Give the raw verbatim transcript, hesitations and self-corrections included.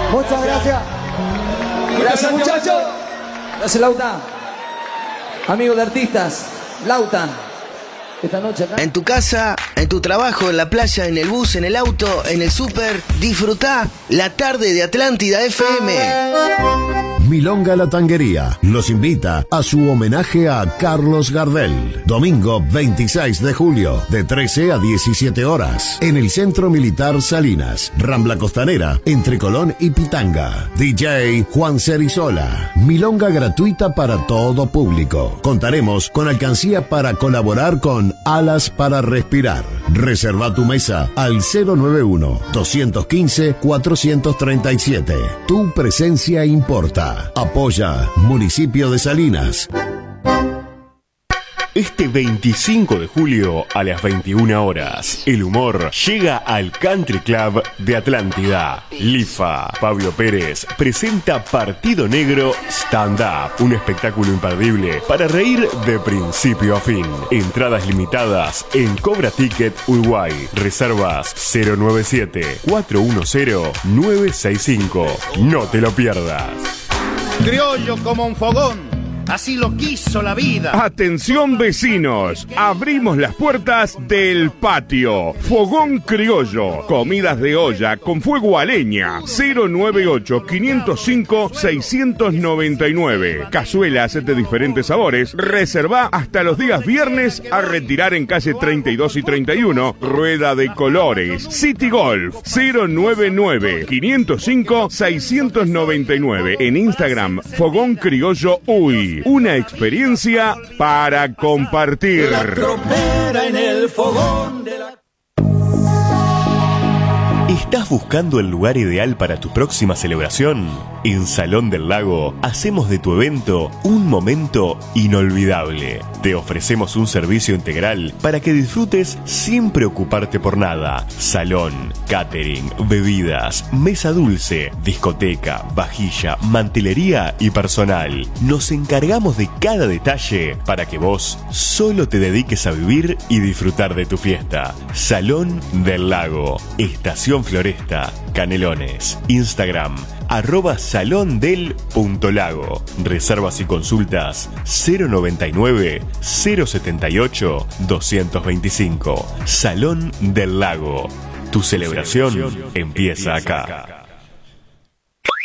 Muchas gracias. Gracias, muchachos. Gracias, Lautan. Amigo de artistas, Lautan. Esta noche acá. En tu casa, en tu trabajo, en la playa, en el bus, en el auto, en el súper, disfrutá la tarde de Atlántida F M. Milonga La Tanguería los invita a su homenaje a Carlos Gardel. Domingo veintiséis de julio, de trece a diecisiete horas, en el Centro Militar Salinas, Rambla Costanera, entre Colón y Pitanga. D J Juan Cerizola. Milonga gratuita para todo público. Contaremos con alcancía para colaborar con Alas para Respirar. Reserva tu mesa al cero nueve uno, dos uno cinco, cuatro tres siete. Tu presencia importa. Apoya Municipio de Salinas. Este veinticinco de julio a las veintiuna horas, el humor llega al Country Club de Atlántida. Lifa, Pablo Pérez presenta Partido Negro Stand Up, un espectáculo imperdible para reír de principio a fin. Entradas limitadas en Cobra Ticket Uruguay. Reservas cero nueve siete, cuatro uno cero, nueve seis cinco. No te lo pierdas. Criollo como un fogón. Así lo quiso la vida. Atención vecinos, abrimos las puertas del patio. Fogón criollo, comidas de olla con fuego a leña. cero nueve ocho, quinientos cinco, seiscientos noventa y nueve. Cazuelas de diferentes sabores. Reserva hasta los días viernes a retirar en calle treinta y dos y treinta y uno. Rueda de colores. City Golf cero nueve nueve, quinientos cinco, seiscientos noventa y nueve. En Instagram, Fogón Criollo Uy. Una experiencia para compartir. La tropera en el fogón de la... ¿Estás buscando el lugar ideal para tu próxima celebración? En Salón del Lago hacemos de tu evento un momento inolvidable. Te ofrecemos un servicio integral para que disfrutes sin preocuparte por nada. Salón, catering, bebidas, mesa dulce, discoteca, vajilla, mantelería y personal. Nos encargamos de cada detalle para que vos solo te dediques a vivir y disfrutar de tu fiesta. Salón del Lago, Estación Floresta, Canelones. Instagram, arroba salondel.lago. Reservas y consultas cero noventa y nueve, cero setenta y ocho, doscientos veinticinco. Salón del Lago. Tu celebración empieza acá.